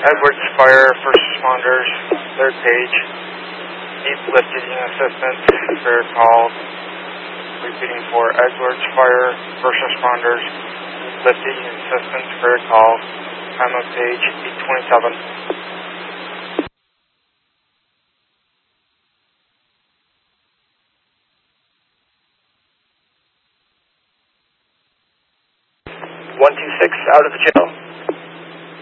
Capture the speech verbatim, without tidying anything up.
Edwards Fire, first responders, third page. Deep lifting assistance, fair call. Repeating for Edwards Fire, first responders, lifting assistance, fair call. Time of page eight twenty-seven. one two six out of the channel.